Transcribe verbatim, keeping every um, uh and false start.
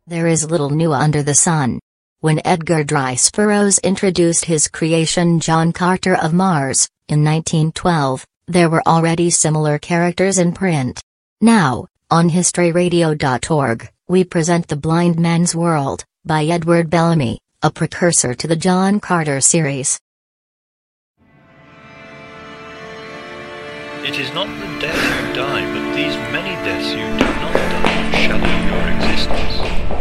There is little new under the sun. When Edgar Rice Burroughs introduced his creation John Carter of Mars, in nineteen twelve, there were already similar characters in print. Now, on history radio dot org, we present The Blind Man's World, by Edward Bellamy, a precursor to the John Carter series. It is not the death you die, but these many deaths you do not die, shadow your existence.